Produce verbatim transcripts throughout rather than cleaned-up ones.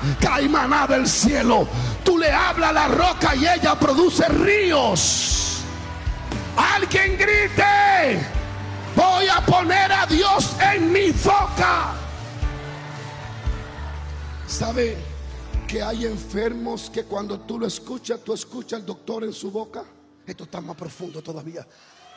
cae maná del cielo. Tú le hablas a la roca y ella produce ríos. Alguien grite: voy a poner a Dios en mi boca. ¿Sabe que hay enfermos que cuando tú lo escuchas, tú escuchas al doctor en su boca? Esto está más profundo todavía.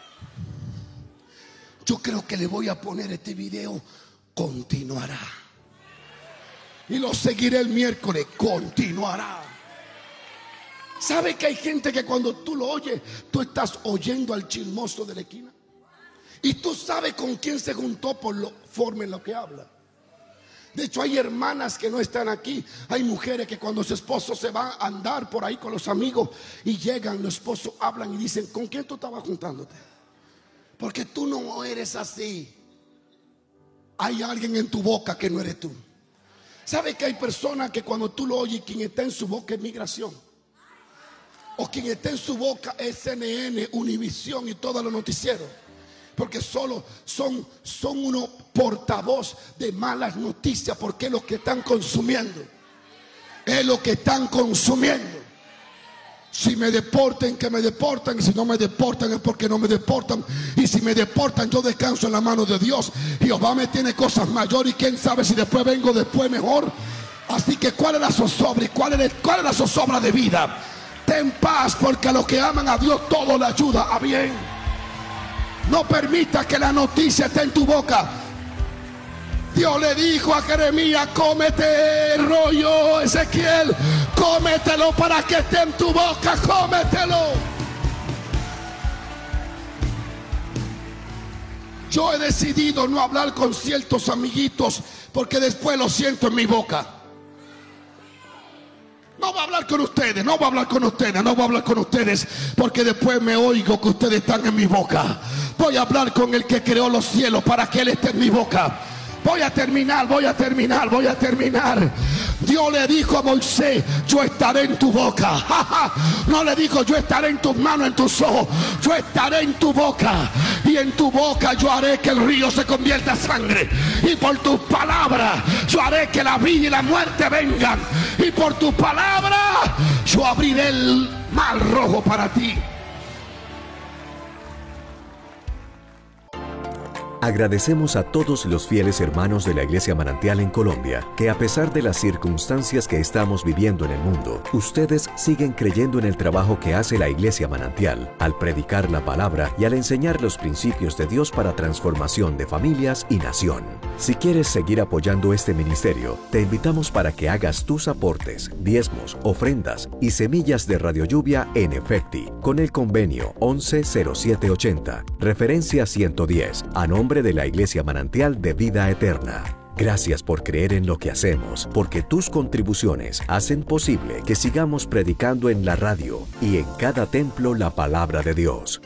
Yo creo que le voy a poner este video: continuará. Y lo seguiré el miércoles: continuará. ¿Sabe que hay gente que cuando tú lo oyes, tú estás oyendo al chismoso de la esquina? Y tú sabes con quién se juntó por la forma en la que habla. De hecho, hay hermanas que no están aquí. Hay mujeres que cuando su esposo se va a andar por ahí con los amigos y llegan, los esposos hablan y dicen: ¿con quién tú estabas juntándote? Porque tú no eres así. Hay alguien en tu boca que no eres tú. ¿Sabe que hay personas que cuando tú lo oyes, quien está en su boca es migración? O quien está en su boca es C N N, Univisión y todos los noticieros. Porque solo son, son unos portavoz de malas noticias. Porque es lo que están consumiendo. Es lo que están consumiendo. Si me deporten, que me deportan. Y si no me deportan es porque no me deportan. Y si me deportan, yo descanso en la mano de Dios. Jehová me tiene cosas mayores. Y quién sabe si después vengo después mejor. Así que ¿cuál es la zozobra? ¿Y cuál es, cuál es la zozobra de vida? Ten paz, porque a los que aman a Dios todo le ayuda a bien. No permita que la noticia esté en tu boca. Dios le dijo a Jeremías: cómete el rollo, Ezequiel, cómetelo para que esté en tu boca, cómetelo. Yo he decidido no hablar con ciertos amiguitos porque después lo siento en mi boca. No voy a hablar con ustedes, no voy a hablar con ustedes, no voy a hablar con ustedes porque después me oigo que ustedes están en mi boca. Voy a hablar con el que creó los cielos para que Él esté en mi boca. Voy a terminar, voy a terminar, voy a terminar. Dios le dijo a Moisés: yo estaré en tu boca. No le dijo: yo estaré en tus manos, en tus ojos. Yo estaré en tu boca. Y en tu boca yo haré que el río se convierta en sangre. Y por tus palabras yo haré que la vida y la muerte vengan. Y por tu palabra yo abriré el mar rojo para ti. Agradecemos a todos los fieles hermanos de la Iglesia Manantial en Colombia, que a pesar de las circunstancias que estamos viviendo en el mundo, ustedes siguen creyendo en el trabajo que hace la Iglesia Manantial, al predicar la palabra y al enseñar los principios de Dios para transformación de familias y nación. Si quieres seguir apoyando este ministerio, te invitamos para que hagas tus aportes, diezmos, ofrendas y semillas de Radio Lluvia en Efecti, con el convenio once cero siete ochenta, referencia ciento diez, a nombre de la Iglesia Manantial de Vida Eterna. Gracias por creer en lo que hacemos, porque tus contribuciones hacen posible que sigamos predicando en la radio y en cada templo la palabra de Dios.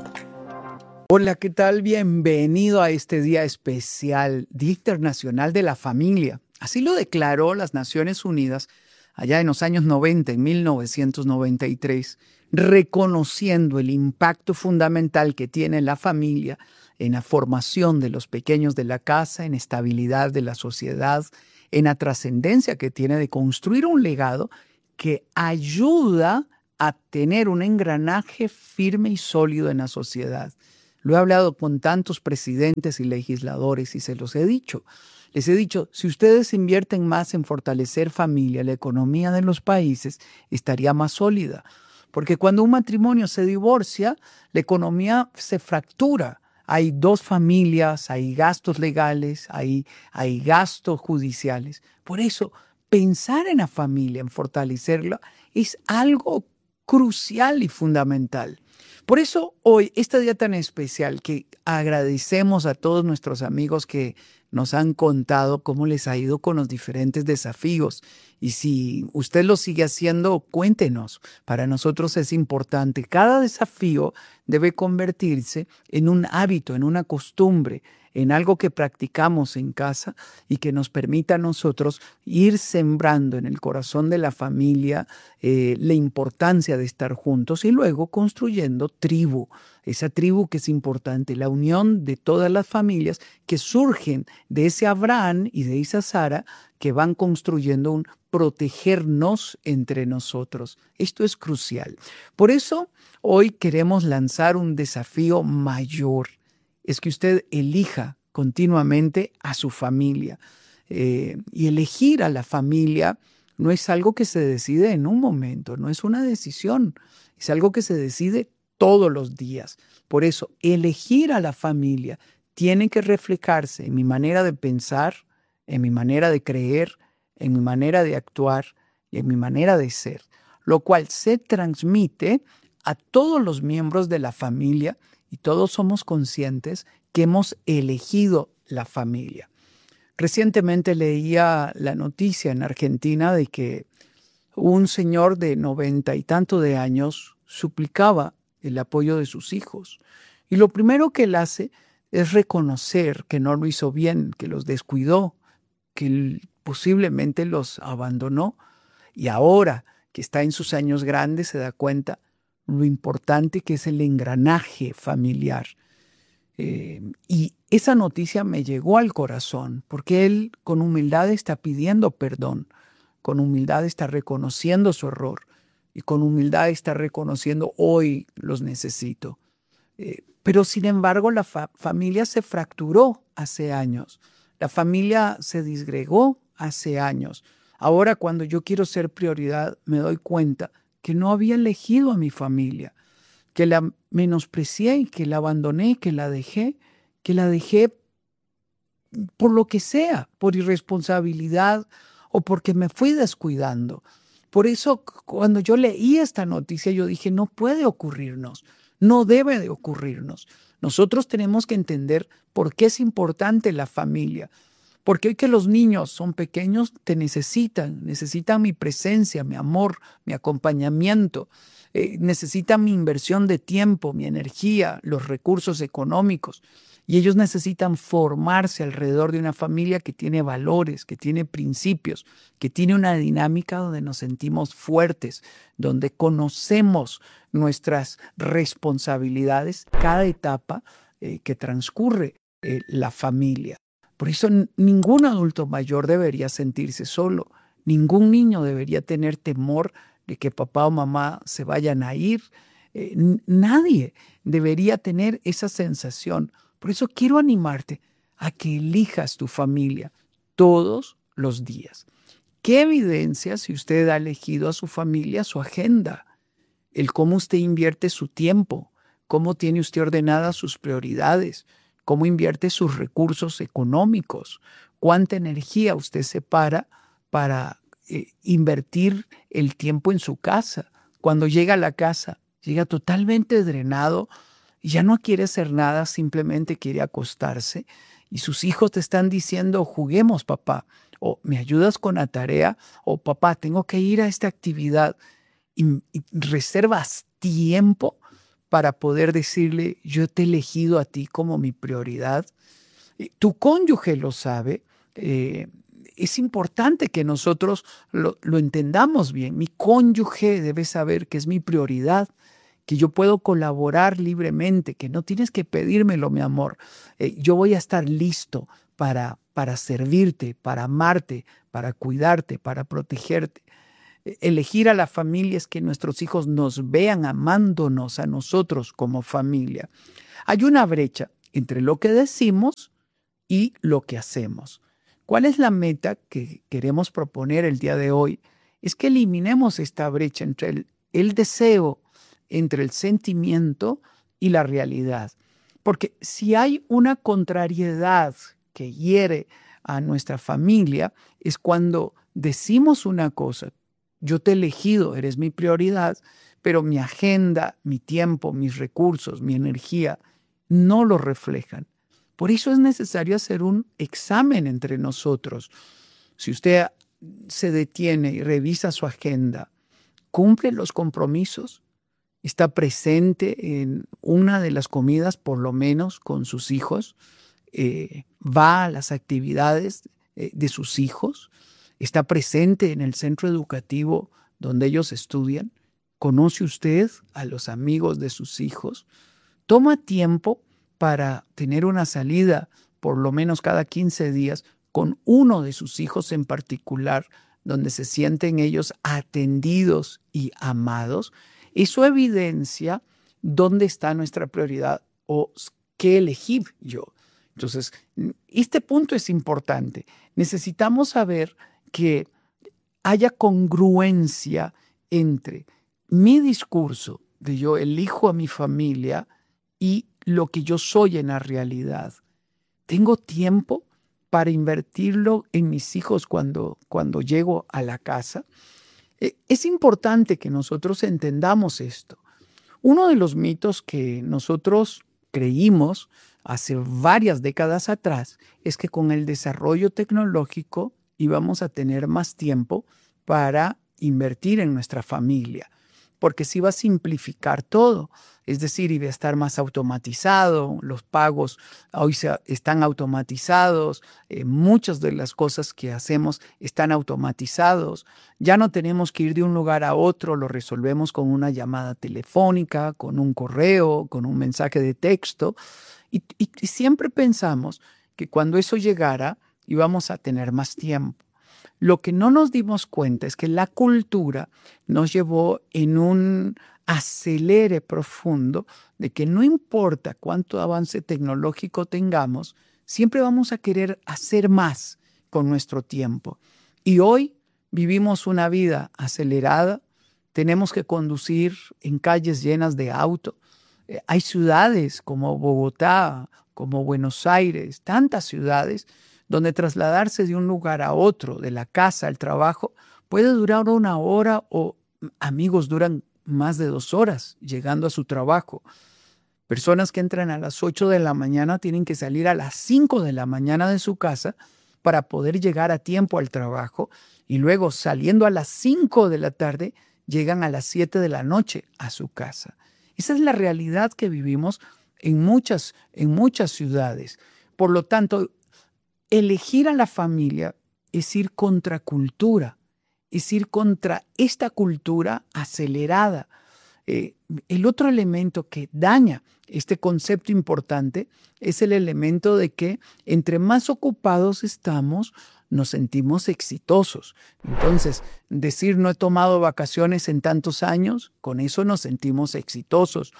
Hola, ¿qué tal? Bienvenido a este día especial, Día Internacional de la Familia. Así lo declaró las Naciones Unidas allá en los años noventa, en mil novecientos noventa y tres, reconociendo el impacto fundamental que tiene la familia en la formación de los pequeños de la casa, en estabilidad de la sociedad, en la trascendencia que tiene de construir un legado que ayuda a tener un engranaje firme y sólido en la sociedad. Lo he hablado con tantos presidentes y legisladores y se los he dicho. Les he dicho, si ustedes invierten más en fortalecer familia, la economía de los países estaría más sólida. Porque cuando un matrimonio se divorcia, la economía se fractura. Hay dos familias, hay gastos legales, hay, hay gastos judiciales. Por eso, pensar en la familia, en fortalecerla, es algo crucial y fundamental. Por eso hoy, este día tan especial, que agradecemos a todos nuestros amigos que nos han contado cómo les ha ido con los diferentes desafíos. Y si usted lo sigue haciendo, cuéntenos. Para nosotros es importante. Cada desafío debe convertirse en un hábito, en una costumbre, en algo que practicamos en casa y que nos permita a nosotros ir sembrando en el corazón de la familia eh, la importancia de estar juntos y luego construyendo tribu, esa tribu que es importante, la unión de todas las familias que surgen de ese Abraham y de esa Sara que van construyendo un protegernos entre nosotros. Esto es crucial. Por eso hoy queremos lanzar un desafío mayor. Es que usted elija continuamente a su familia. Eh, y elegir a la familia no es algo que se decide en un momento, no es una decisión, es algo que se decide todos los días. Por eso, elegir a la familia tiene que reflejarse en mi manera de pensar, en mi manera de creer, en mi manera de actuar y en mi manera de ser, lo cual se transmite a todos los miembros de la familia y todos somos conscientes que hemos elegido la familia. Recientemente leía la noticia en Argentina de que un señor de noventa y tanto de años suplicaba el apoyo de sus hijos. Y lo primero que él hace es reconocer que no lo hizo bien, que los descuidó, que él posiblemente los abandonó. Y ahora que está en sus años grandes se da cuenta lo importante que es el engranaje familiar. Eh, y esa noticia me llegó al corazón porque él con humildad está pidiendo perdón, con humildad está reconociendo su error y con humildad está reconociendo hoy los necesito. Eh, pero sin embargo la fa- familia se fracturó hace años, la familia se disgregó hace años. Ahora cuando yo quiero ser prioridad me doy cuenta que no había elegido a mi familia, que la menosprecié, que la abandoné, que la dejé, que la dejé por lo que sea, por irresponsabilidad o porque me fui descuidando. Por eso cuando yo leí esta noticia yo dije, no puede ocurrirnos, no debe de ocurrirnos. Nosotros tenemos que entender por qué es importante la familia. Porque hoy que los niños son pequeños, te necesitan, necesitan mi presencia, mi amor, mi acompañamiento, eh, necesitan mi inversión de tiempo, mi energía, los recursos económicos. Y ellos necesitan formarse alrededor de una familia que tiene valores, que tiene principios, que tiene una dinámica donde nos sentimos fuertes, donde conocemos nuestras responsabilidades, cada etapa eh, que transcurre eh, la familia. Por eso ningún adulto mayor debería sentirse solo, ningún niño debería tener temor de que papá o mamá se vayan a ir, eh, nadie debería tener esa sensación. Por eso quiero animarte a que elijas tu familia todos los días. ¿Qué evidencia si usted ha elegido a su familia, su agenda? El cómo usted invierte su tiempo, cómo tiene usted ordenadas sus prioridades, cómo invierte sus recursos económicos, cuánta energía usted separa para eh, invertir el tiempo en su casa. Cuando llega a la casa, llega totalmente drenado y ya no quiere hacer nada, simplemente quiere acostarse. Y sus hijos te están diciendo, juguemos papá, o me ayudas con la tarea, o papá, tengo que ir a esta actividad. Y, y reservas tiempo para poder decirle, yo te he elegido a ti como mi prioridad. Tu cónyuge lo sabe. Eh, es importante que nosotros lo, lo entendamos bien. Mi cónyuge debe saber que es mi prioridad, que yo puedo colaborar libremente, que no tienes que pedírmelo, mi amor. Eh, yo voy a estar listo para, para servirte, para amarte, para cuidarte, para protegerte. Elegir a la familia es que nuestros hijos nos vean amándonos a nosotros como familia. Hay una brecha entre lo que decimos y lo que hacemos. ¿Cuál es la meta que queremos proponer el día de hoy? Es que eliminemos esta brecha entre el, el deseo, entre el sentimiento y la realidad. Porque si hay una contrariedad que hiere a nuestra familia, es cuando decimos una cosa, yo te he elegido, eres mi prioridad, pero mi agenda, mi tiempo, mis recursos, mi energía no lo reflejan. Por eso es necesario hacer un examen entre nosotros. Si usted se detiene y revisa su agenda, ¿cumple los compromisos? ¿Está presente en una de las comidas, por lo menos, con sus hijos? eh, va a las actividades eh, de sus hijos, está presente en el centro educativo donde ellos estudian, conoce usted a los amigos de sus hijos, toma tiempo para tener una salida por lo menos cada quince días con uno de sus hijos en particular, donde se sienten ellos atendidos y amados. Eso evidencia dónde está nuestra prioridad o qué elegí yo. Entonces, este punto es importante. Necesitamos saber que haya congruencia entre mi discurso de yo elijo a mi familia y lo que yo soy en la realidad. ¿Tengo tiempo para invertirlo en mis hijos cuando, cuando llego a la casa? Es importante que nosotros entendamos esto. Uno de los mitos que nosotros creímos hace varias décadas atrás es que con el desarrollo tecnológico íbamos a tener más tiempo para invertir en nuestra familia, porque se iba a simplificar todo, es decir, iba a estar más automatizado, los pagos hoy se, están automatizados, eh, muchas de las cosas que hacemos están automatizados, ya no tenemos que ir de un lugar a otro, lo resolvemos con una llamada telefónica, con un correo, con un mensaje de texto, y, y, y siempre pensamos que cuando eso llegara íbamos a tener más tiempo. Lo que no nos dimos cuenta es que la cultura nos llevó en un acelere profundo de que no importa cuánto avance tecnológico tengamos, siempre vamos a querer hacer más con nuestro tiempo. Y hoy vivimos una vida acelerada, tenemos que conducir en calles llenas de autos. Eh, hay ciudades como Bogotá, como Buenos Aires, tantas ciudades donde trasladarse de un lugar a otro, de la casa al trabajo, puede durar una hora o amigos duran más de dos horas llegando a su trabajo. Personas que entran a las ocho de la mañana tienen que salir a las cinco de la mañana de su casa para poder llegar a tiempo al trabajo y luego saliendo a las cinco de la tarde llegan a las siete de la noche a su casa. Esa es la realidad que vivimos en muchas, en muchas ciudades. Por lo tanto, elegir a la familia es ir contra cultura, es ir contra esta cultura acelerada. Eh, el otro elemento que daña este concepto importante es el elemento de que entre más ocupados estamos, nos sentimos exitosos. Entonces, decir no he tomado vacaciones en tantos años, con eso nos sentimos exitosos.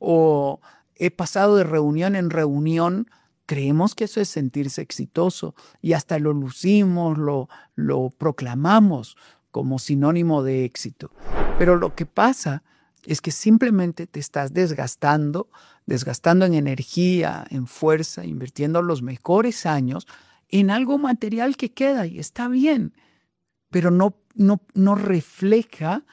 O he pasado de reunión en reunión, creemos que eso es sentirse exitoso y hasta lo lucimos, lo, lo proclamamos como sinónimo de éxito. Pero lo que pasa es que simplemente te estás desgastando, desgastando en energía, en fuerza, invirtiendo los mejores años en algo material que queda y está bien, pero no, no, no refleja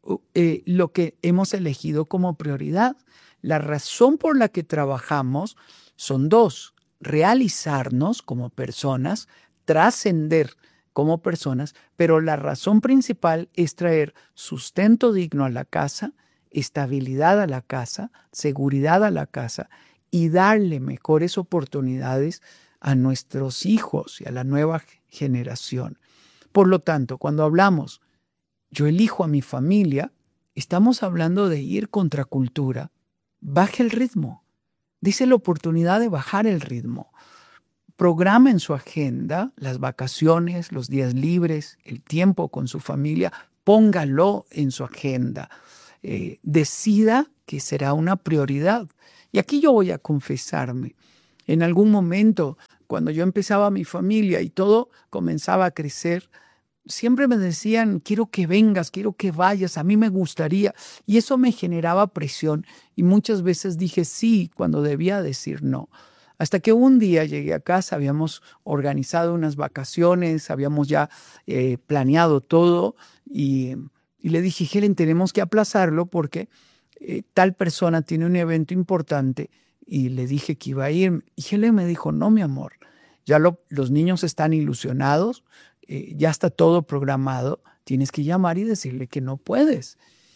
eh, lo que hemos elegido como prioridad. La razón por la que trabajamos son dos: realizarnos como personas, trascender como personas, pero la razón principal es traer sustento digno a la casa, estabilidad a la casa, seguridad a la casa y darle mejores oportunidades a nuestros hijos y a la nueva generación. Por lo tanto, cuando hablamos yo elijo a mi familia, estamos hablando de ir contra cultura. Baje el ritmo. Dice la oportunidad de bajar el ritmo. Programa en su agenda las vacaciones, los días libres, el tiempo con su familia. Póngalo en su agenda. Eh, decida que será una prioridad. Y aquí yo voy a confesarme. En algún momento, cuando yo empezaba mi familia y todo comenzaba a crecer, siempre me decían, quiero que vengas, quiero que vayas, a mí me gustaría. Y eso me generaba presión. Y muchas veces dije sí cuando debía decir no. Hasta que un día llegué a casa, habíamos organizado unas vacaciones, habíamos ya eh, planeado todo y, y le dije, Helen, tenemos que aplazarlo porque eh, tal persona tiene un evento importante y le dije que iba a ir. Y Helen me dijo, no, mi amor, ya lo, los niños están ilusionados, eh, ya está todo programado, tienes que llamar y decirle que no puedes.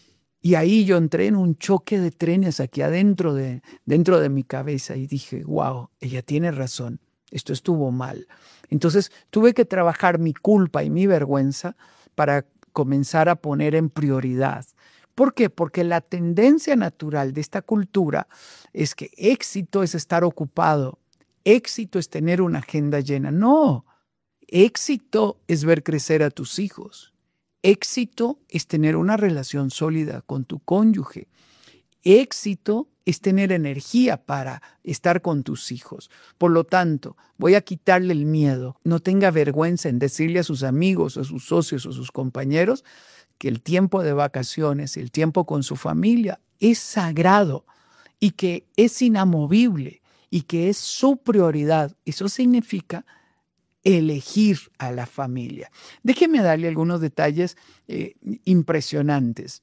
Y ahí yo entré en un choque de trenes aquí adentro de, dentro de mi cabeza y dije, wow, ella tiene razón, esto estuvo mal. Entonces tuve que trabajar mi culpa y mi vergüenza para comenzar a poner en prioridad. ¿Por qué? Porque la tendencia natural de esta cultura es que éxito es estar ocupado, éxito es tener una agenda llena. No, éxito es ver crecer a tus hijos. Éxito es tener una relación sólida con tu cónyuge. Éxito es tener energía para estar con tus hijos. Por lo tanto, voy a quitarle el miedo. No tenga vergüenza en decirle a sus amigos, a sus socios o sus compañeros que el tiempo de vacaciones, el tiempo con su familia es sagrado y que es inamovible y que es su prioridad. Eso significa elegir a la familia. Déjeme darle algunos detalles eh, impresionantes.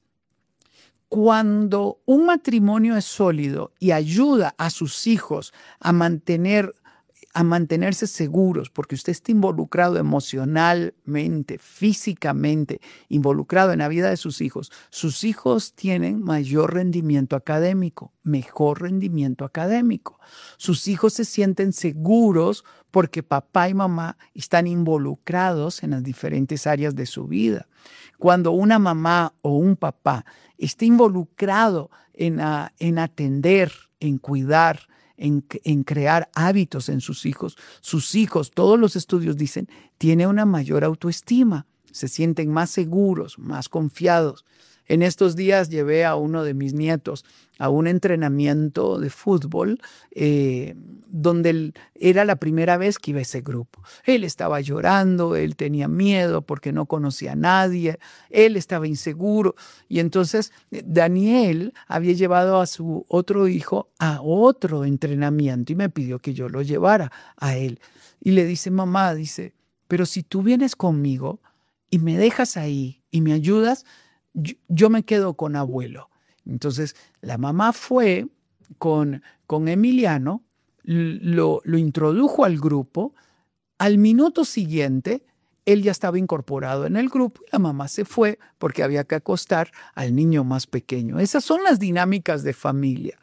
Cuando un matrimonio es sólido y ayuda a sus hijos a mantener, a mantenerse seguros, porque usted está involucrado emocionalmente, físicamente, involucrado en la vida de sus hijos, sus hijos tienen mayor rendimiento académico, mejor rendimiento académico. Sus hijos se sienten seguros porque papá y mamá están involucrados en las diferentes áreas de su vida. Cuando una mamá o un papá está involucrado en, a, en atender, en cuidar, en, en crear hábitos en sus hijos, sus hijos, todos los estudios dicen, tienen una mayor autoestima, se sienten más seguros, más confiados. En estos días llevé a uno de mis nietos a un entrenamiento de fútbol eh, donde él, era la primera vez que iba a ese grupo. Él estaba llorando, él tenía miedo porque no conocía a nadie, él estaba inseguro. Y entonces Daniel había llevado a su otro hijo a otro entrenamiento y me pidió que yo lo llevara a él. Y le dice, mamá, dice, pero si tú vienes conmigo y me dejas ahí y me ayudas, Yo, yo me quedo con abuelo. Entonces la mamá fue con, con Emiliano, lo, lo introdujo al grupo. Al minuto siguiente, él ya estaba incorporado en el grupo y la mamá se fue porque había que acostar al niño más pequeño. Esas son las dinámicas de familia.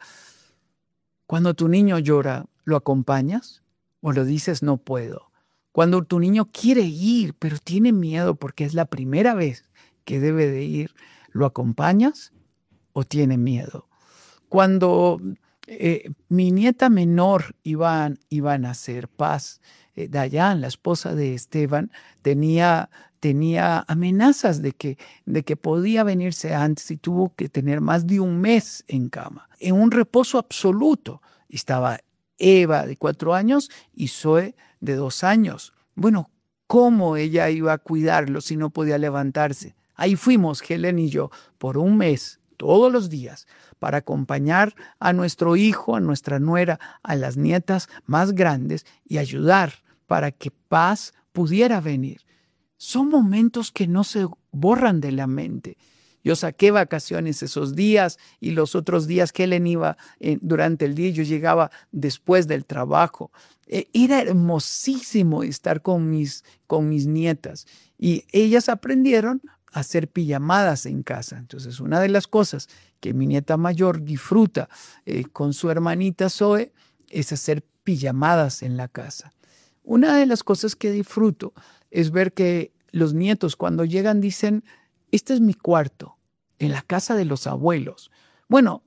Cuando tu niño llora, ¿lo acompañas o lo dices no puedo? Cuando tu niño quiere ir, pero tiene miedo porque es la primera vez que debe de ir, ¿lo acompañas o tiene miedo? Cuando eh, mi nieta menor iba, iba a nacer, Paz, eh, Dayan, la esposa de Esteban, tenía, tenía amenazas de que, de que podía venirse antes y tuvo que tener más de un mes en cama, en un reposo absoluto. Estaba Eva de cuatro años y Zoe de dos años. Bueno, ¿cómo ella iba a cuidarlo si no podía levantarse? Ahí fuimos, Helen y yo, por un mes, todos los días, para acompañar a nuestro hijo, a nuestra nuera, a las nietas más grandes y ayudar para que Paz pudiera venir. Son momentos que no se borran de la mente. Yo saqué vacaciones esos días y los otros días que Helen iba eh, durante el día, yo llegaba después del trabajo. Eh, era hermosísimo estar con mis, con mis nietas y ellas aprendieron a hacer pijamadas en casa. Entonces, una de las cosas que mi nieta mayor disfruta eh, con su hermanita Zoe es hacer pijamadas en la casa. Una de las cosas que disfruto es ver que los nietos cuando llegan dicen, este es mi cuarto, en la casa de los abuelos. Bueno,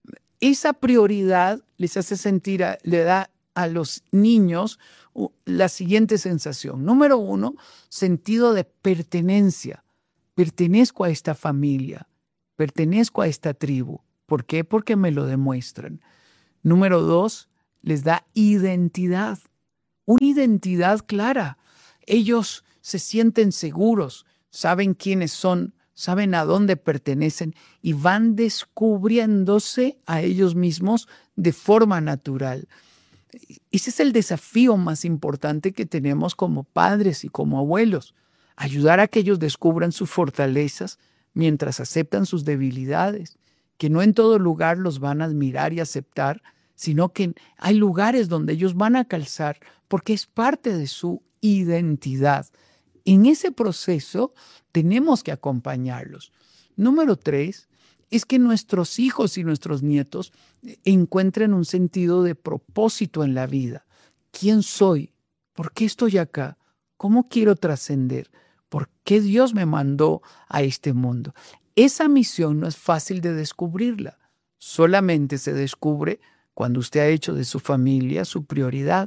esa prioridad les hace sentir, a, le da a los niños la siguiente sensación. Número uno, sentido de pertenencia. Pertenezco a esta familia, pertenezco a esta tribu. ¿Por qué? Porque me lo demuestran. Número dos, les da identidad, una identidad clara. Ellos se sienten seguros, saben quiénes son, saben a dónde pertenecen y van descubriéndose a ellos mismos de forma natural. Ese es el desafío más importante que tenemos como padres y como abuelos. Ayudar a que ellos descubran sus fortalezas mientras aceptan sus debilidades, que no en todo lugar los van a admirar y aceptar, sino que hay lugares donde ellos van a calzar porque es parte de su identidad. En ese proceso tenemos que acompañarlos. Número tres, es que nuestros hijos y nuestros nietos encuentren un sentido de propósito en la vida. ¿quién soy? ¿Por qué estoy acá? ¿Cómo quiero trascender? ¿Por qué Dios me mandó a este mundo? Esa misión no es fácil de descubrirla. Solamente se descubre cuando usted ha hecho de su familia su prioridad.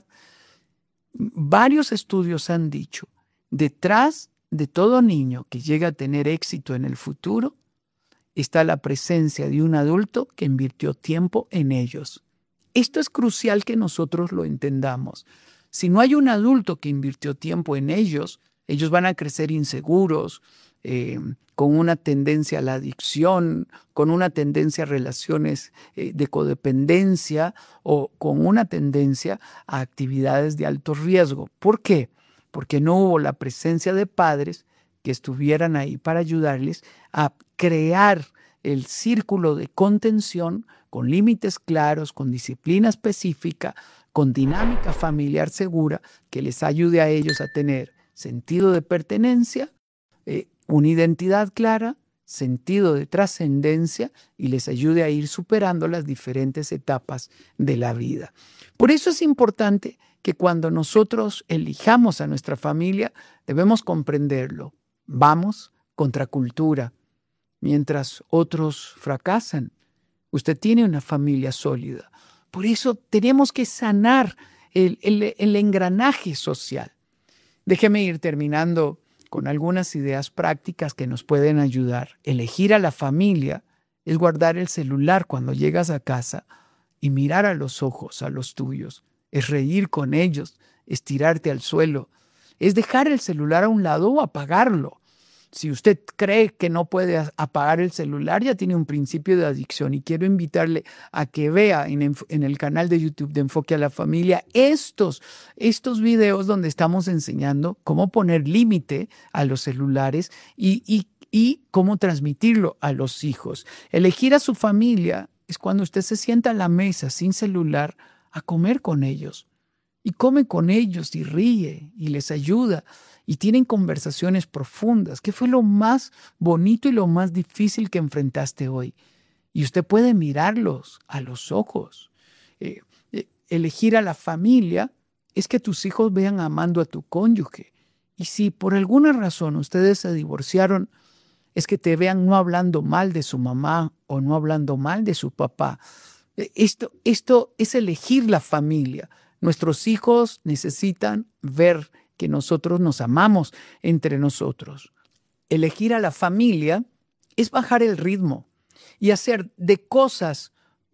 Varios estudios han dicho, detrás de todo niño que llega a tener éxito en el futuro, está la presencia de un adulto que invirtió tiempo en ellos. Esto es crucial que nosotros lo entendamos. Si no hay un adulto que invirtió tiempo en ellos, ellos van a crecer inseguros, eh, con una tendencia a la adicción, con una tendencia a relaciones eh, de codependencia o con una tendencia a actividades de alto riesgo. ¿Por qué? Porque no hubo la presencia de padres que estuvieran ahí para ayudarles a crear el círculo de contención con límites claros, con disciplina específica, con dinámica familiar segura que les ayude a ellos a tener sentido de pertenencia, eh, una identidad clara, sentido de trascendencia y les ayude a ir superando las diferentes etapas de la vida. Por eso es importante que cuando nosotros elijamos a nuestra familia, debemos comprenderlo. Vamos contra cultura, mientras otros fracasan. Usted tiene una familia sólida. Por eso tenemos que sanar el, el, el engranaje social. Déjeme ir terminando con algunas ideas prácticas que nos pueden ayudar. Elegir a la familia es guardar el celular cuando llegas a casa y mirar a los ojos a los tuyos. Es reír con ellos, es tirarte al suelo. Es dejar el celular a un lado o apagarlo. Si usted cree que no puede apagar el celular, ya tiene un principio de adicción. Y quiero invitarle a que vea en, en el canal de YouTube de Enfoque a la Familia estos, estos videos donde estamos enseñando cómo poner límite a los celulares y, y, y cómo transmitirlo a los hijos. Elegir a su familia es cuando usted se sienta a la mesa sin celular a comer con ellos. Y come con ellos y ríe y les ayuda. Y tienen conversaciones profundas. ¿Qué fue lo más bonito y lo más difícil que enfrentaste hoy? Y usted puede mirarlos a los ojos. Eh, eh, elegir a la familia es que tus hijos vean amando a tu cónyuge. Y si por alguna razón ustedes se divorciaron, es que te vean no hablando mal de su mamá o no hablando mal de su papá. Eh, esto, esto es elegir la familia. Nuestros hijos necesitan ver que nosotros nos amamos entre nosotros. Elegir a la familia es bajar el ritmo y hacer de cosas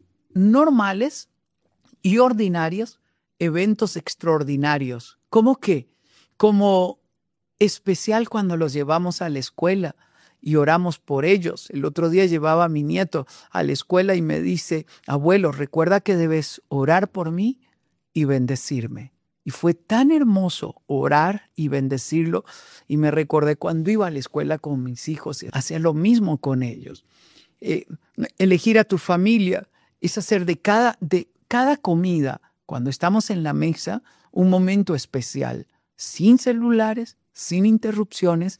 normales y ordinarias eventos extraordinarios. ¿Cómo qué? Como especial cuando los llevamos a la escuela y oramos por ellos. El otro día llevaba a mi nieto a la escuela y me dice, abuelo, ¿recuerda que debes orar por mí y bendecirme? Y fue tan hermoso orar y bendecirlo. Y me recordé cuando iba a la escuela con mis hijos, hacía lo mismo con ellos. Eh, elegir a tu familia es hacer de cada, de cada comida, cuando estamos en la mesa, un momento especial, sin celulares, sin interrupciones,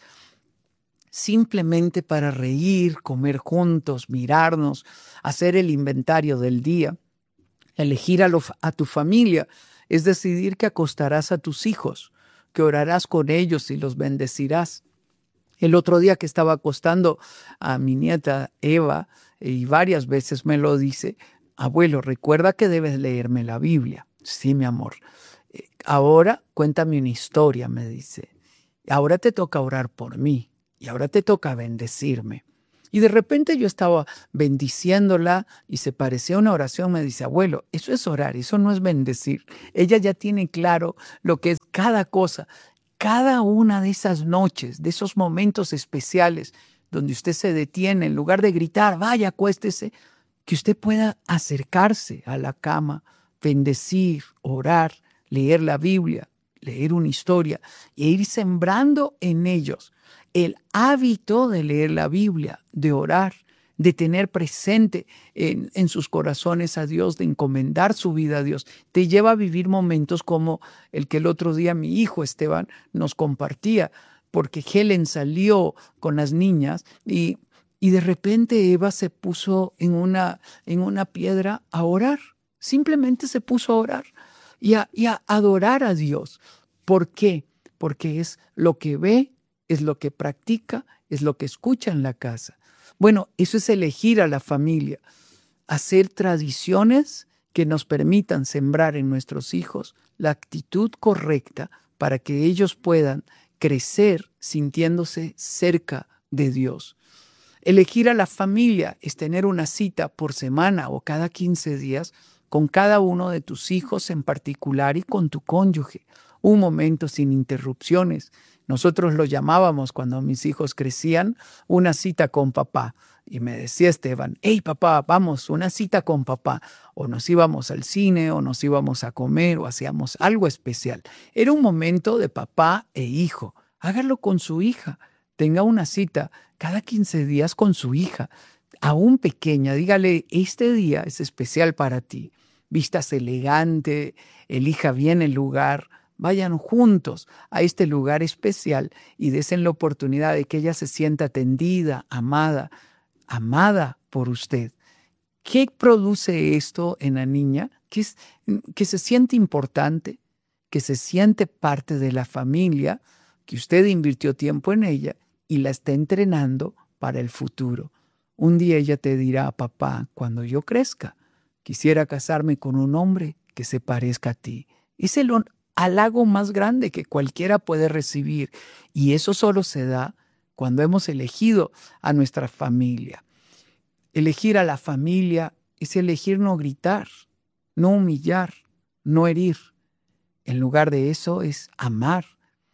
simplemente para reír, comer juntos, mirarnos, hacer el inventario del día. Elegir a, lo, a tu familia es decidir que acostarás a tus hijos, que orarás con ellos y los bendecirás. El otro día que estaba acostando a mi nieta Eva, y varias veces me lo dice, abuelo, recuerda que debes leerme la Biblia. Sí, mi amor. Ahora cuéntame una historia, me dice. Ahora te toca orar por mí y ahora te toca bendecirme. Y de repente yo estaba bendiciéndola y se parecía a una oración. Me dice, abuelo, eso es orar, eso no es bendecir. Ella ya tiene claro lo que es cada cosa. Cada una de esas noches, de esos momentos especiales donde usted se detiene, en lugar de gritar, vaya, acuéstese, que usted pueda acercarse a la cama, bendecir, orar, leer la Biblia, leer una historia e ir sembrando en ellos el hábito de leer la Biblia, de orar, de tener presente en, en sus corazones a Dios, de encomendar su vida a Dios. Te lleva a vivir momentos como el que el otro día mi hijo Esteban nos compartía, porque Helen salió con las niñas y, y de repente Eva se puso en una, en una piedra a orar. Simplemente se puso a orar. y a, y a adorar a Dios. ¿Por qué? Porque es lo que ve, es lo que practica, es lo que escucha en la casa. Bueno, eso es elegir a la familia, hacer tradiciones que nos permitan sembrar en nuestros hijos la actitud correcta para que ellos puedan crecer sintiéndose cerca de Dios. Elegir a la familia es tener una cita por semana o cada quince días con cada uno de tus hijos en particular y con tu cónyuge. Un momento sin interrupciones. Nosotros lo llamábamos cuando mis hijos crecían una cita con papá. Y me decía Esteban, hey papá, vamos, una cita con papá. O nos íbamos al cine, o nos íbamos a comer, o hacíamos algo especial. Era un momento de papá e hijo. Hágalo con su hija. Tenga una cita cada quince días con su hija. Aún pequeña, dígale, este día es especial para ti. Vístase elegante, elija bien el lugar. Vayan juntos a este lugar especial y desen la oportunidad de que ella se sienta atendida, amada, amada por usted. ¿Qué produce esto en la niña? Que, es, que se siente importante, que se siente parte de la familia, que usted invirtió tiempo en ella y la está entrenando para el futuro. Un día ella te dirá, papá, cuando yo crezca, quisiera casarme con un hombre que se parezca a ti. Es el halago más grande que cualquiera puede recibir. Y eso solo se da cuando hemos elegido a nuestra familia. Elegir a la familia es elegir no gritar, no humillar, no herir. En lugar de eso es amar,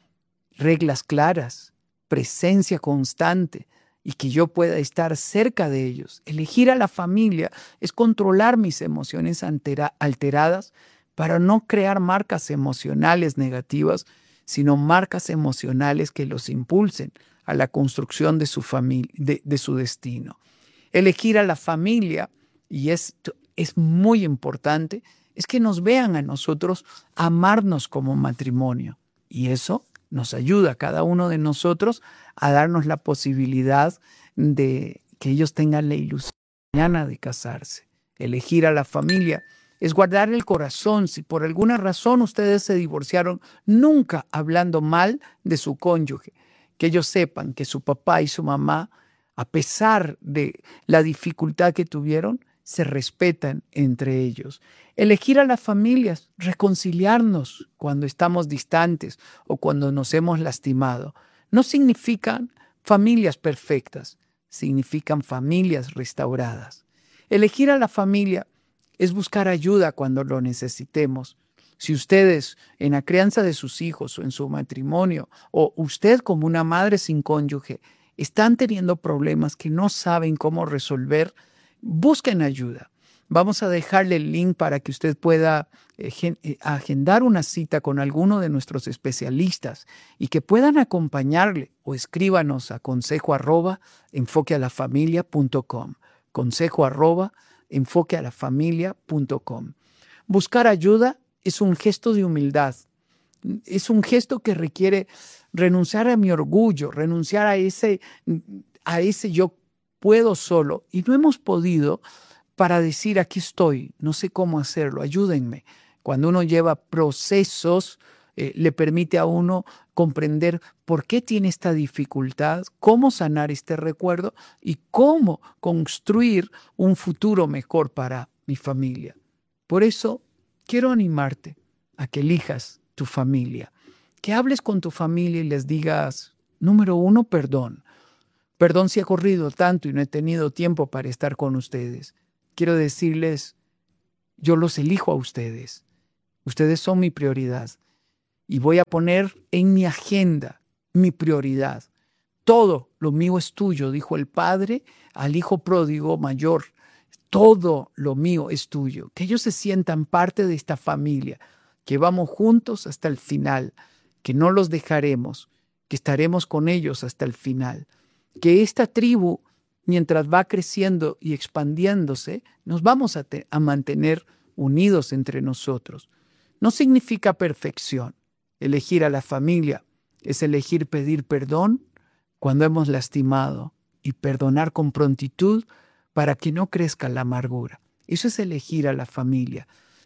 reglas claras, presencia constante y que yo pueda estar cerca de ellos. Elegir a la familia es controlar mis emociones altera- alteradas para no crear marcas emocionales negativas, sino marcas emocionales que los impulsen a la construcción de su familia, de, de su destino. Elegir a la familia, y esto es muy importante, es que nos vean a nosotros amarnos como matrimonio. Y eso nos ayuda a cada uno de nosotros a darnos la posibilidad de que ellos tengan la ilusión mañana de casarse. Elegir a la familia es guardar el corazón. Si por alguna razón ustedes se divorciaron, nunca hablando mal de su cónyuge. Que ellos sepan que su papá y su mamá, a pesar de la dificultad que tuvieron, se respetan entre ellos. Elegir a las familias, reconciliarnos cuando estamos distantes o cuando nos hemos lastimado. No significan familias perfectas, significan familias restauradas. Elegir a la familia es buscar ayuda cuando lo necesitemos. Si ustedes en la crianza de sus hijos o en su matrimonio, o usted como una madre sin cónyuge, están teniendo problemas que no saben cómo resolver, busquen ayuda. Vamos a dejarle el link para que usted pueda eh, agendar una cita con alguno de nuestros especialistas y que puedan acompañarle, o escríbanos a consejo arroba enfoque a la familia punto com. Consejo arroba enfoque a la familia punto com. Buscar ayuda es un gesto de humildad. Es un gesto que requiere renunciar a mi orgullo, renunciar a ese, a ese yo puedo solo. Y no hemos podido para decir, aquí estoy, no sé cómo hacerlo, ayúdenme. Cuando uno lleva procesos, eh, le permite a uno comprender por qué tiene esta dificultad, cómo sanar este recuerdo y cómo construir un futuro mejor para mi familia. Por eso quiero animarte a que elijas tu familia, que hables con tu familia y les digas, número uno, perdón. Perdón si he corrido tanto y no he tenido tiempo para estar con ustedes. Quiero decirles, yo los elijo a ustedes. Ustedes son mi prioridad. Y voy a poner en mi agenda mi prioridad. Todo lo mío es tuyo, dijo el padre al hijo pródigo mayor. Todo lo mío es tuyo. Que ellos se sientan parte de esta familia, que vamos juntos hasta el final, que no los dejaremos, que estaremos con ellos hasta el final. Que esta tribu, mientras va creciendo y expandiéndose, nos vamos a, te- a mantener unidos entre nosotros. No significa perfección. Elegir a la familia es elegir pedir perdón cuando hemos lastimado y perdonar con prontitud para que no crezca la amargura. Eso es elegir a la familia.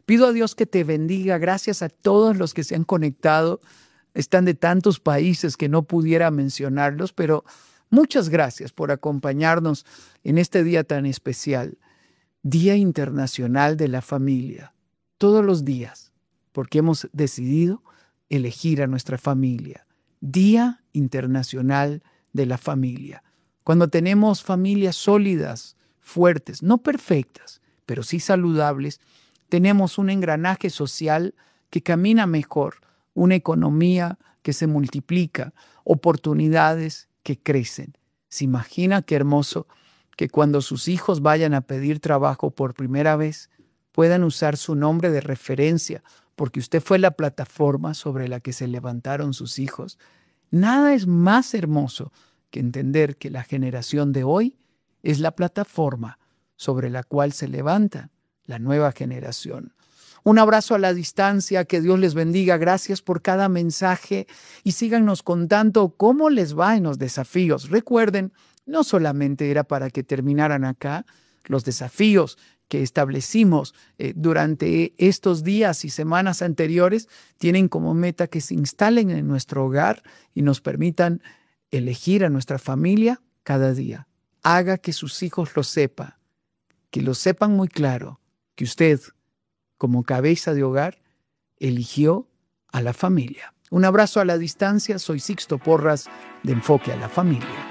Pido a Dios que te bendiga. Gracias a todos los que se han conectado. Están de tantos países que no pudiera mencionarlos, pero muchas gracias por acompañarnos en este día tan especial. Día Internacional de la Familia. Todos los días, porque hemos decidido elegir a nuestra familia. Día Internacional de la Familia. Cuando tenemos familias sólidas, fuertes, no perfectas, pero sí saludables, tenemos un engranaje social que camina mejor, una economía que se multiplica, oportunidades que crecen. ¿Se imagina qué hermoso que cuando sus hijos vayan a pedir trabajo por primera vez, puedan usar su nombre de referencia, porque usted fue la plataforma sobre la que se levantaron sus hijos? Nada es más hermoso que entender que la generación de hoy es la plataforma sobre la cual se levanta la nueva generación. Un abrazo a la distancia, que Dios les bendiga. Gracias por cada mensaje y síganos contando cómo les va en los desafíos. Recuerden, no solamente era para que terminaran acá, los desafíos que establecimos eh, durante estos días y semanas anteriores tienen como meta que se instalen en nuestro hogar y nos permitan elegir a nuestra familia cada día. Haga que sus hijos lo sepan, que lo sepan muy claro, que usted, como cabeza de hogar, eligió a la familia. Un abrazo a la distancia. Soy Sixto Porras de Enfoque a la Familia.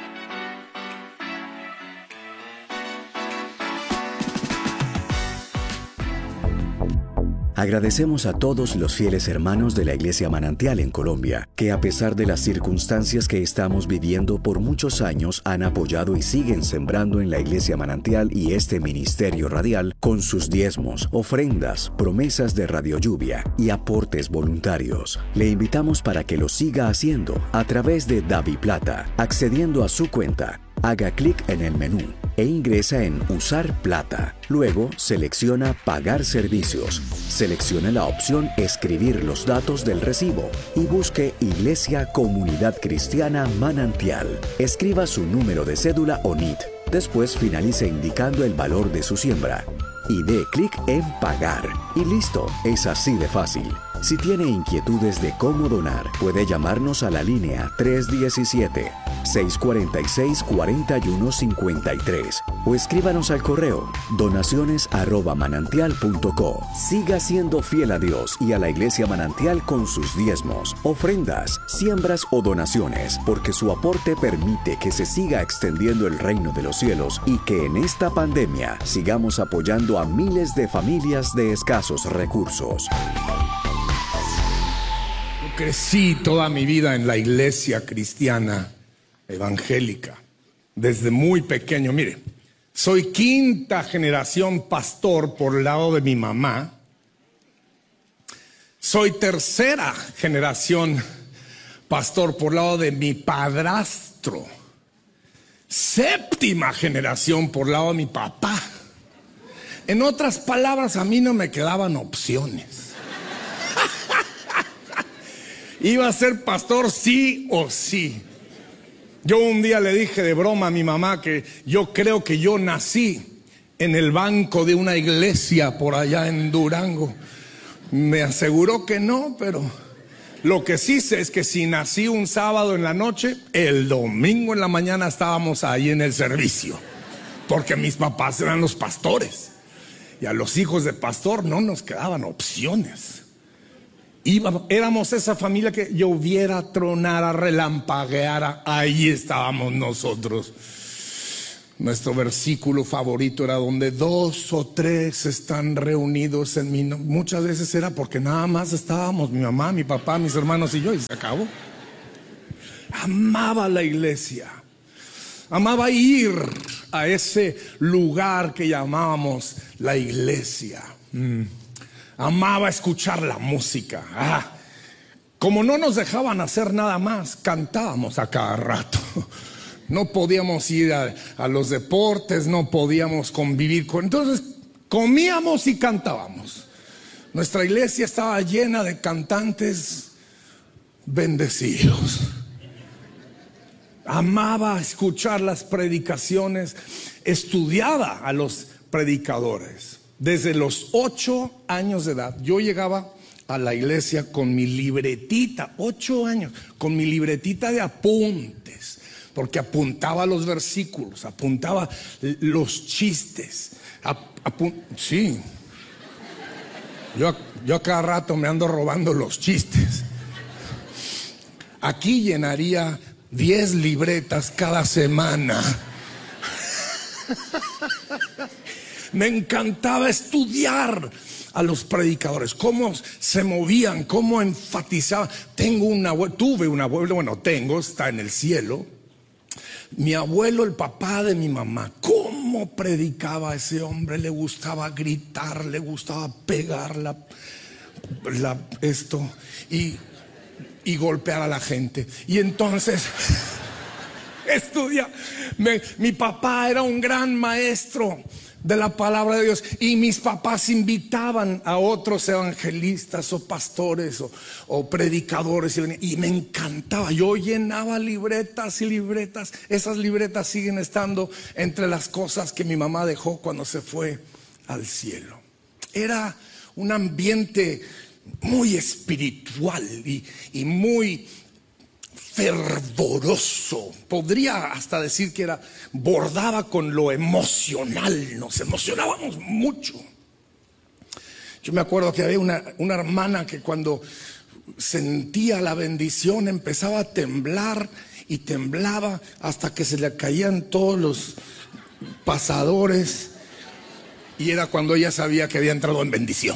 Agradecemos a todos los fieles hermanos de la Iglesia Manantial en Colombia, que a pesar de las circunstancias que estamos viviendo por muchos años han apoyado y siguen sembrando en la Iglesia Manantial y este ministerio radial con sus diezmos, ofrendas, promesas de Radio Lluvia y aportes voluntarios. Le invitamos para que lo siga haciendo a través de DaviPlata, accediendo a su cuenta. Haga clic en el menú e ingresa en Usar Plata. Luego selecciona Pagar Servicios. Seleccione la opción Escribir los datos del recibo y busque Iglesia Comunidad Cristiana Manantial. Escriba su número de cédula o N I T. Después finalice indicando el valor de su siembra y dé clic en Pagar. Y listo, es así de fácil. Si tiene inquietudes de cómo donar, puede llamarnos a la línea tres uno siete, seis cuatro seis, cuatro uno cinco tres o escríbanos al correo donaciones arroba manantial punto co. Siga siendo fiel a Dios y a la Iglesia Manantial con sus diezmos, ofrendas, siembras o donaciones, porque su aporte permite que se siga extendiendo el reino de los cielos y que en esta pandemia sigamos apoyando a miles de familias de escasos recursos. Crecí toda mi vida en la iglesia cristiana evangélica, desde muy pequeño. Mire, soy quinta generación pastor por el lado de mi mamá. Soy tercera generación pastor por el lado de mi padrastro. Séptima generación por el lado de mi papá. En otras palabras, a mí no me quedaban opciones. Iba a ser pastor sí o sí. Yo un día le dije de broma a mi mamá que yo creo que yo nací en el banco de una iglesia por allá en Durango. Me aseguró que no, pero lo que sí sé es que si nací un sábado en la noche, el domingo en la mañana estábamos ahí en el servicio, porque mis papás eran los pastores y a los hijos de pastor no nos quedaban opciones. Iba, éramos esa familia que lloviera, tronara, relampagueara, ahí estábamos nosotros. Nuestro versículo favorito era donde dos o tres están reunidos en mi nombre. Muchas veces era porque nada más estábamos mi mamá, mi papá, mis hermanos y yo, y se acabó. Amaba la iglesia, amaba ir a ese lugar que llamábamos la iglesia. Mm. Amaba escuchar la música. Ah, como no nos dejaban hacer nada más, cantábamos a cada rato. No podíamos ir a, a los deportes, no podíamos convivir con... Entonces comíamos y cantábamos. Nuestra iglesia estaba llena de cantantes bendecidos. Amaba escuchar las predicaciones, estudiaba a los predicadores. Desde los ocho años de edad, yo llegaba a la iglesia con mi libretita, ocho años, con mi libretita de apuntes, porque apuntaba los versículos, apuntaba los chistes. Ap- apun- sí, yo, yo a cada rato me ando robando los chistes. Aquí llenaría diez libretas cada semana. Me encantaba estudiar a los predicadores, cómo se movían, cómo enfatizaban. Tengo un abuelo, tuve un abuelo, bueno, tengo, está en el cielo. Mi abuelo, el papá de mi mamá, cómo predicaba ese hombre. Le gustaba gritar, le gustaba pegar la, la, esto y, y golpear a la gente. Y entonces estudia. Me, mi papá era un gran maestro de la palabra de Dios, y mis papás invitaban a otros evangelistas o pastores o, o predicadores, y, y me encantaba. Yo llenaba libretas y libretas. Esas libretas siguen estando entre las cosas que mi mamá dejó cuando se fue al cielo. Era un ambiente muy espiritual y, y muy fervoroso. Podría hasta decir que era, bordaba con lo emocional. Nos emocionábamos mucho. Yo me acuerdo que había una, una hermana que cuando sentía la bendición empezaba a temblar y temblaba hasta que se le caían todos los pasadores, y era cuando ella sabía que había entrado en bendición.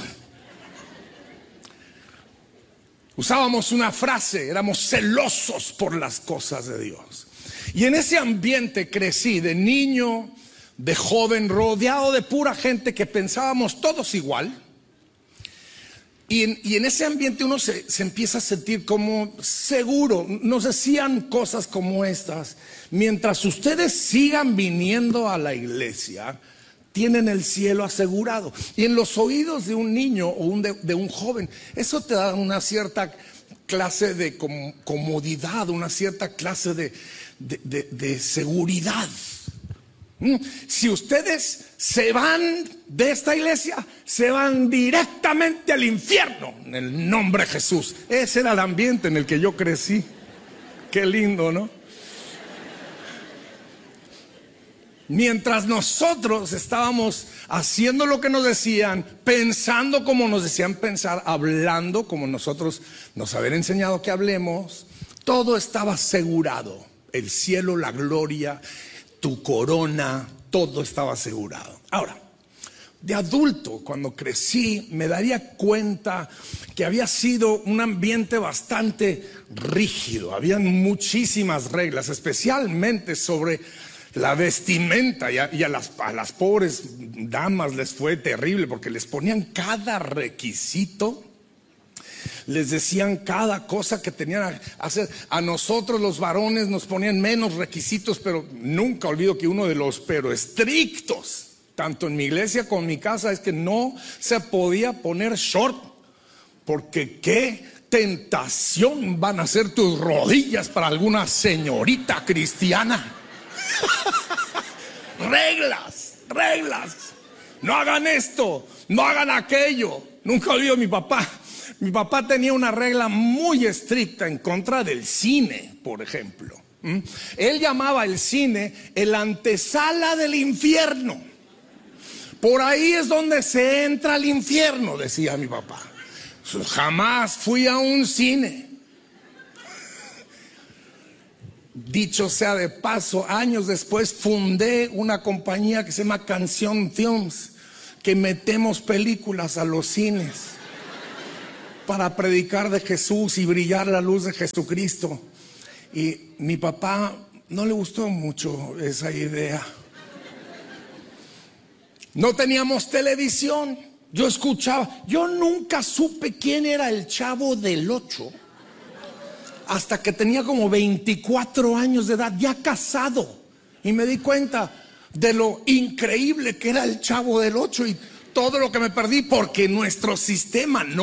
Usábamos una frase, éramos celosos por las cosas de Dios. Y en ese ambiente crecí, de niño, de joven, rodeado de pura gente que pensábamos todos igual. Y en, y en ese ambiente uno se, se empieza a sentir como seguro. Nos decían cosas como estas: mientras ustedes sigan viniendo a la iglesia, tienen el cielo asegurado. Y en los oídos de un niño o un de, de un joven, eso te da una cierta clase de com, comodidad, una cierta clase de, de, de, de seguridad. ¿Mm? Si ustedes se van de esta iglesia, se van directamente al infierno, en el nombre de Jesús. Ese era el ambiente en el que yo crecí. Qué lindo, ¿no? Mientras nosotros estábamos haciendo lo que nos decían, pensando como nos decían pensar, hablando como nosotros nos habían enseñado que hablemos, todo estaba asegurado. El cielo, la gloria, tu corona, todo estaba asegurado. Ahora, de adulto, cuando crecí, me daría cuenta que había sido un ambiente bastante rígido. Habían muchísimas reglas, especialmente sobre la vestimenta, y a, y a, las, a las pobres damas les fue terrible porque les ponían cada requisito, les decían cada cosa que tenían que hacer. A nosotros los varones nos ponían menos requisitos, pero nunca olvido que uno de los pero estrictos, tanto en mi iglesia como en mi casa, es que no se podía poner short, porque qué tentación van a ser tus rodillas para alguna señorita cristiana. Reglas, reglas. No hagan esto, no hagan aquello. Nunca olvido a mi papá. Mi papá tenía una regla muy estricta en contra del cine, por ejemplo. ¿Mm? Él llamaba el cine el antesala del infierno. Por ahí es donde se entra al infierno, decía mi papá. Jamás fui a un cine. Dicho sea de paso, años después fundé una compañía que se llama Canción Films, que metemos películas a los cines para predicar de Jesús y brillar la luz de Jesucristo. Y mi papá no le gustó mucho esa idea. No teníamos televisión. Yo escuchaba, yo nunca supe quién era el Chavo del Ocho hasta que tenía como veinticuatro años de edad, ya casado, y me di cuenta de lo increíble que era el Chavo del Ocho y todo lo que me perdí porque nuestro sistema no